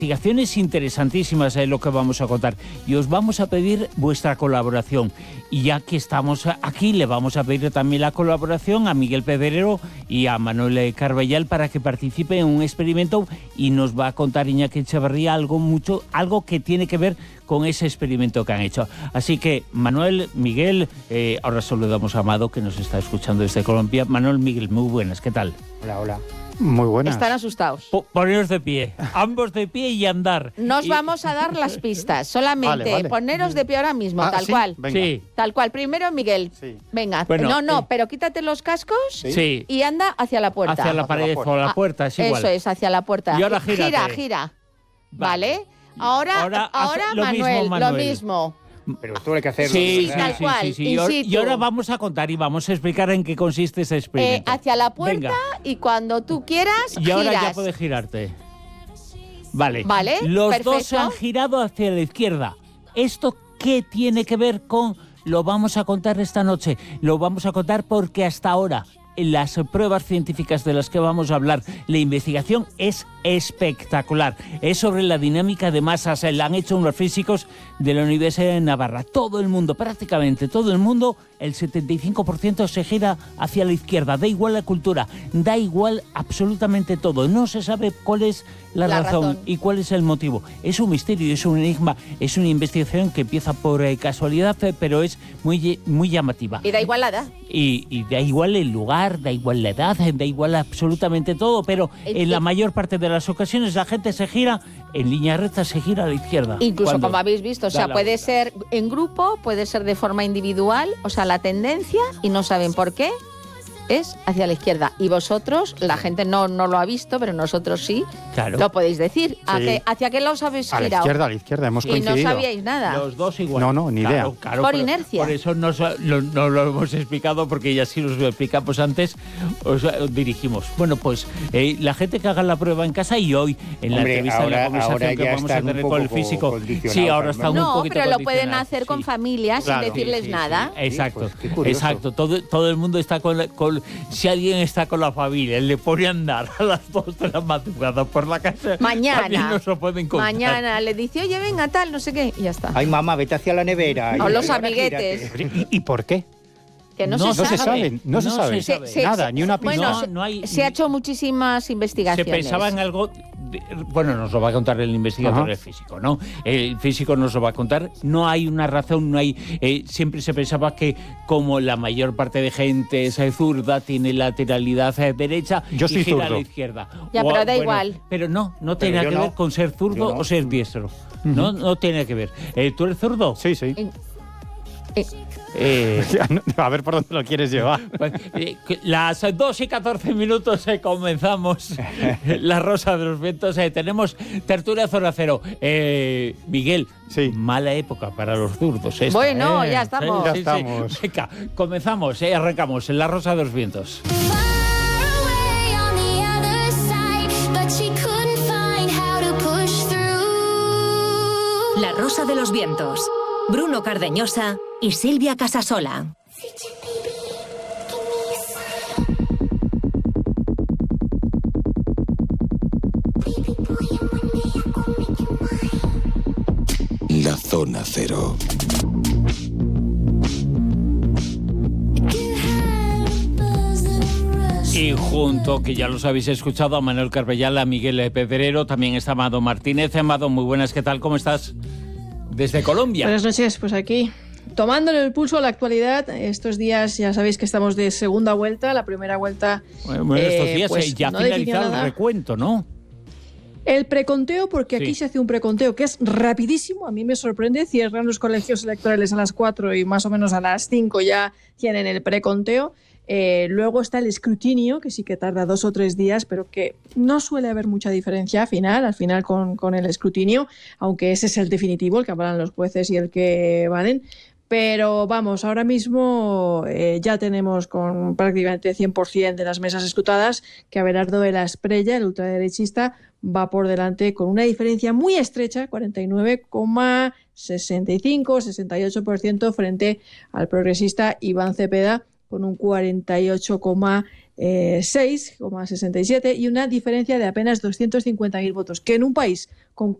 investigaciones interesantísimas lo que vamos a contar y os vamos a pedir vuestra colaboración. Y ya que estamos aquí, le vamos a pedir también la colaboración a Miguel Pedrero y a Manuel Carballal para que participen en un experimento y nos va a contar Iñaki Echeverría algo que tiene que ver con ese experimento que han hecho. Así que, Manuel, Miguel, ahora saludamos a Amado, que nos está escuchando desde Colombia. Manuel, Miguel, muy buenas, ¿qué tal? Hola, hola. Muy buenas. Están asustados. Poneros de pie, ambos de pie y andar. Nos vamos a dar las pistas, solamente vale. Poneros de pie ahora mismo, tal ¿sí? cual. Venga. Sí. Tal cual. Primero, Miguel. Sí. Venga. Bueno, no, pero quítate los cascos Sí. y anda hacia la puerta. Hacia la pared o la puerta, es igual. Eso es, hacia la puerta. Y ahora gírate. Gira. Vale. Ahora lo Manuel, mismo, lo mismo. Pero esto hay que hacerlo. Sí, tal cual, sí. in situ. Y ahora vamos a contar y vamos a explicar en qué consiste ese experimento. Hacia la puerta. Venga. Y cuando tú quieras, Y ahora giras. ya puedes girarte. Vale. Vale, Los perfecto. dos han girado hacia la izquierda. ¿Esto qué tiene que ver con...? Lo vamos a contar esta noche. Lo vamos a contar porque hasta ahora, en las pruebas científicas de las que vamos a hablar, la investigación es espectacular. Es sobre la dinámica de masas. La han hecho unos físicos de la Universidad de Navarra. Todo el mundo, prácticamente todo el mundo, el 75% se gira hacia la izquierda. Da igual la cultura, da igual absolutamente todo. No se sabe cuál es la razón y cuál es el motivo. Es un misterio, es un enigma, es una investigación que empieza por casualidad, pero es muy llamativa. Y da igual la edad. Y da igual el lugar, da igual la edad, da igual absolutamente todo, pero en la mayor parte de las ocasiones la gente se gira en línea recta, se gira a la izquierda. Incluso como habéis visto, o sea, puede ser en grupo, puede ser de forma individual, o sea, la tendencia, y no saben por qué, es hacia la izquierda. Y vosotros, la gente no lo ha visto, pero nosotros sí, claro, lo podéis decir. Sí. ¿Hacia qué lado os habéis girado? A la izquierda, hemos y coincidido. no sabíais nada. Los dos igual. No, ni idea. Claro, por inercia. Por eso no lo hemos explicado, porque ya sí lo explicamos antes, os dirigimos. Bueno, pues la gente que haga la prueba en casa y hoy en la entrevista, en la conversación que vamos a tener con el físico. Sí, ahora está un poquito pero lo pueden condicionado, hacer con familias sin decirles nada. Sí. Exacto, pues exacto. Todo el mundo está con si alguien está con la familia, le pone a andar a las 2 de la madrugada por la casa. Mañana. Nos lo pueden contar. Mañana le dice, oye, venga, tal, no sé qué, y ya está. Ay, mamá, vete hacia la nevera. O los amiguetes. ¿Y por qué? Que no se sabe. sabe. No se sabe. Nada, ni una pista. Bueno, se ha hecho muchísimas investigaciones. Se pensaba en algo... Bueno, nos lo va a contar el investigador, el físico, ¿no? El físico nos lo va a contar. No hay una razón, no hay... siempre se pensaba que como la mayor parte de gente es zurda, tiene lateralidad derecha yo soy y gira zurdo. a la izquierda. Ya, pero da igual. Pero no tiene nada que ver con ser zurdo o ser diestro. No tiene que ver. ¿Tú eres zurdo? Sí. A ver por dónde lo quieres llevar. Pues, las 2:14 comenzamos La Rosa de los Vientos. Tenemos tertulia Zona Cero. Miguel, mala época para los zurdos. Esta, bueno, ya estamos. Ya estamos. Venga, comenzamos, arrancamos en La Rosa de los Vientos. La Rosa de los Vientos. Bruno Cardeñosa y Silvia Casasola. La Zona Cero. Y junto, que ya los habéis escuchado, a Manuel Carballal, a Miguel Pedrero, también está Amado Martínez. Amado, muy buenas, ¿qué tal? ¿Cómo estás? Desde Colombia. Buenas noches, pues aquí, tomándole el pulso a la actualidad. Estos días ya sabéis que estamos de segunda vuelta, la primera vuelta... Bueno, estos días pues, ya ha no finalizado el recuento, ¿no? El preconteo, porque aquí se hace un preconteo que es rapidísimo, a mí me sorprende, cierran los colegios electorales a las 4 y más o menos a las 5 ya tienen el preconteo. Luego está el escrutinio, que sí que tarda 2 o 3 días, pero que no suele haber mucha diferencia al final con el escrutinio, aunque ese es el definitivo, el que avalan los jueces y el que valen. Pero vamos, ahora mismo ya tenemos con prácticamente 100% de las mesas escrutadas que Abelardo de la Espriella, el ultraderechista, va por delante con una diferencia muy estrecha, 49,65-68% frente al progresista Iván Cepeda, con un 48,7%. 6,67 y una diferencia de apenas 250.000 votos, que en un país con